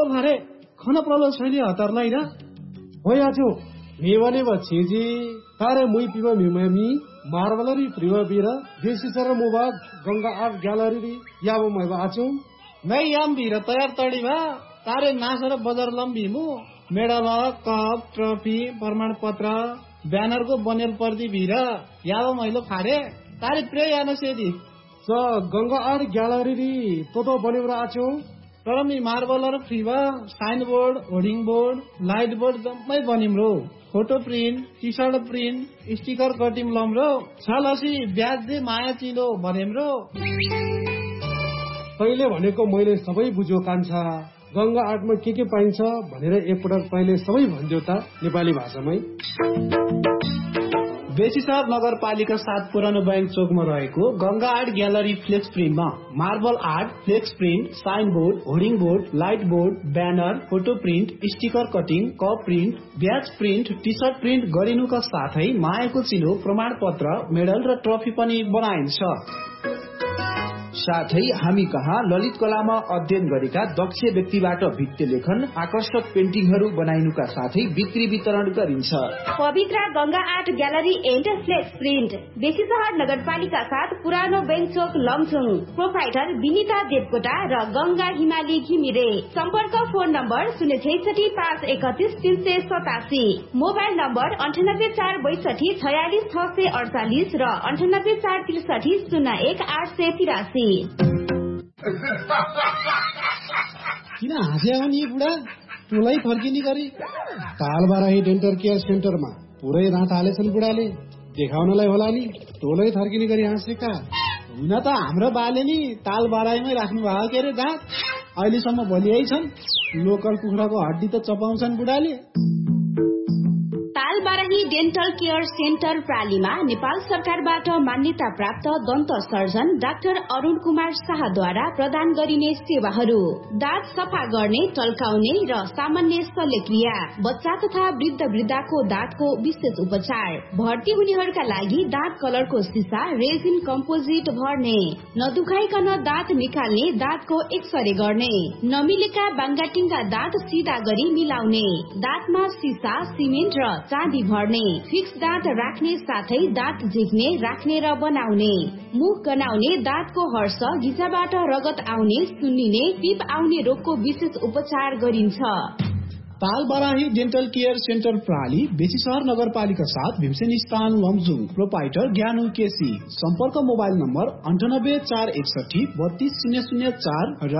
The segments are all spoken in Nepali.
लारे खन प्रलो छैन हतारलाई र होयाछु मेवने बछेजी तारे मुई पिबा मिमी मार्बलरी प्रिवा बिरा देशी सर मुबाग गंगा आर्ट ग्यालरी याबो मैबा आछु मै याम बिरा तयार तडी भा तारे नासर बजार लम्बी मु मेडल कप ट्रफी प्रमाण पत्र ब्यानर को बनेल पर्दी बिरा याबो मैलो खारे तारे प्रे याना सेदी स गंगा आर्ट ग्यालरी तो बनेबरा आछु तर me मार्बलर फ्रीवा sign board hoarding board light board जम्मै बनिम रो photo print T short print sticker cutting lump रो छलसी ब्याज दे माया चिलो भनेम रो तैले भनेको मैले सबै बुझ्यो कान्छा गंगा आर्टमा के पाइन्छ भनेर एकपटक तैले सबै भन्दियो त नेपाली भाषामै बेसीसर नगरपालिका 7 पुरानो बैंक चोकमा रहेको Ganga art gallery flex प्रिन्टमा marble art flex print sign board hoarding board light board banner photo print sticker cutting cup print ब्याज प्रिन्ट टी सर्ट प्रिन्ट गरिनुका साथै मायाको चिलो प्रमाण पत्र मेडल र ट्रफी पनि बनाइन्छ। साथै हामी कहाँ ललित कलामा अध्ययन गरेका दक्ष व्यक्तिबाट भित्ते लेखन आकर्षक पेन्टिङहरू बनाइनुका साथै बिक्री वितरण गरिन्छ। पवित्र Ganga art gallery and flex print Besisahar नगरपालिका 7 पुरानो बैंक चोक लमचुङ प्रोप्राइटर विनिता देवकोटा र गंगा हिमाली घिमिरे सम्पर्क फोन नम्बर 066531386 मोबाइल नम्बर 9846264648 र 9846301883 किन हाँस्या हो नि बुढा टोलाई फर्किने गरी तालबाराही डेन्टल केयर सेन्टरमा पुरै रात हालेछन् बुढाले देखाउनलाई होला नि टोलै फर्किने गरी हाँसेका हुन त हाम्रो बाले नि तालबाराहीमै राख्नु भएको के अरे दाँत अहिलेसम्म भलियै छन् लोकल कुखुराको हड्डी त चपाउँछन् बुढाले। तालबाराही डेन्टल केयर सेन्टर प्रालीमा नेपाल सरकारबाट मान्यता प्राप्त दन्त सर्जन डाक्टर अरुण कुमार शाहद्वारा प्रदान गरिने सेवाहरू दाँत सफा गर्ने टल्काउने र सामान्य शल्यक्रिया बच्चा तथा वृद्ध वृद्धाको दाँतको विशेष उपचार भर्ती हुनेहरूका लागि दाँत कलरको सिसा रेजिन कम्पोजिट भर्ने नदुखाइकन दाँत निकाल्ने दाँतको एक्सरे गर्ने नमिलेका बाङ्गाटिङका दाँत सिधा गरी मिलाउने दाँतमा सिसा सिमेन्ट र चाँदी भर्ने फिक्स दाँत राख्ने साथै दाँत झिक्ने राख्ने र बनाउने मुख गनाउने दाँतको हर्ष घिचाबाट रगत आउने सुन्निने टिप आउने रोगको विशेष उपचार गरिन्छ। तालबाराही डेन्टल केयर सेन्टर प्राली बेसीसहर नगरपालिका 7 भीमसेन स्थान लमजुङ प्रोप्राइटर ज्ञानु केसी सम्पर्क मोबाइल नम्बर 9846132004 र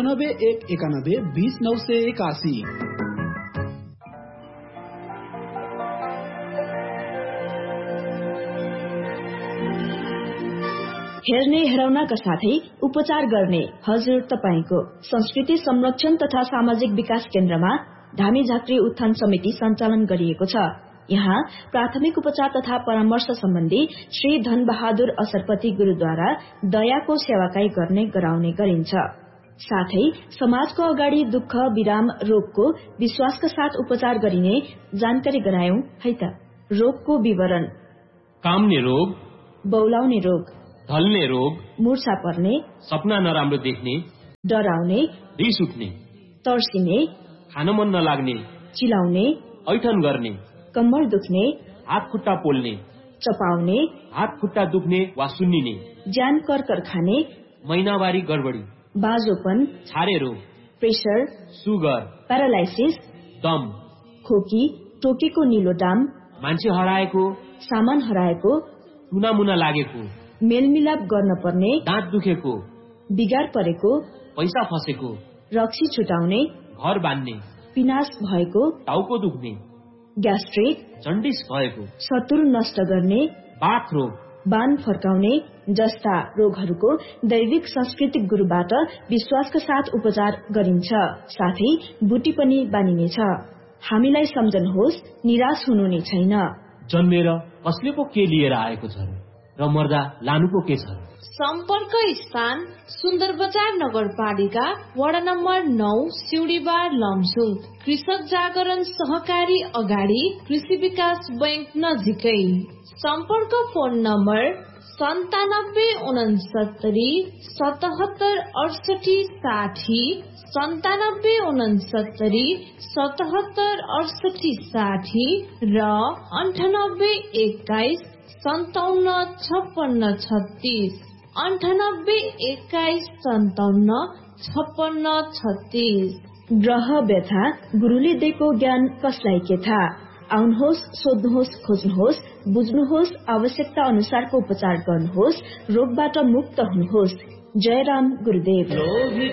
9819120981। हेर्ने हेराउनका साथै उपचार गर्ने हजुर तपाईको संस्कृति संरक्षण तथा सामाजिक विकास केन्द्रमा धामी झाँक्री उत्थान समिति सञ्चालन गरिएको छ। यहाँ प्राथमिक उपचार तथा परामर्श सम्बन्धी श्री धनबहादुर असरपति गुरूद्वारा दयाको सेवाकाई गर्ने गराउने गरिन्छ। साथै समाजको अगाडि दुःख विराम रोगको विश्वासका साथ उपचार गरिने जानकारी गरायौं है त। रोगको विवरण: काम्ने रोग, बौलाउने रोग, ढल्ने रोग, मूर्छा पर्ने, सपना नराम्रो देख्ने, डराउने, रिस उठ्ने, तर्सिने, खान मन नलाग्ने, चिलाउने, ऐठन गर्ने, कम्मर दुख्ने, हात खुट्टा पोल्ने, चपाउने, हात खुट्टा दुख्ने वा सुन्निने, ज्यान करकर खाने, महिनावारी गडबडी, बाजोपन, छारे रोग, प्रेसर, सुगर, प्यारालाइसिस, दम, खोकी, टोकेको निलो डाम, मान्छे हराएको, सामान हराएको, टुनामुना लागेको, मेलमिलाप गर्न पर्ने, दाँत दुखेको, बिगार परेको, पैसा फसेको, रक्सी छुटाउने, घर बान्ने, पिनास भएको, टाउको दुख्ने, ग्यास्ट्रिक, जन्डिस भएको, शत्रु नष्ट गर्ने, बाथ रोग, बान फर्काउने जस्ता रोगहरूको दैविक सांस्कृतिक गुरुबाट विश्वासका साथ उपचार गरिन्छ। साथै बुटी पनि बानिनेछ। हामीलाई सम्झनुहोस्, निराश हुनु नै छैन। जन्मेर कसले पो के लिएर आएको छ र मर्दा लानु पो के छ। सम्पर्क स्थान सुन्दर बजार नगरपालिका वडा नम्बर 9 सिउडीबार लमजुङ कृषक जागरण सहकारी अगाडि कृषि विकास बैंक नजिकै। सम्पर्क फोन नम्बर 97 69 77 68 60 97 69 77 68 60 र 98 21 57 56 36 98 21 57 56 36। ग्रह व्यथा गुरुले दिएको ज्ञान कसलाई के थाहा? आउनुहोस्, सोध्नुहोस्, खोज्नुहोस्, बुझ्नुहोस्, आवश्यकता अनुसारको उपचार गर्नुहोस्, रोगबाट मुक्त हुनुहोस्। जय राम गुरुदेव।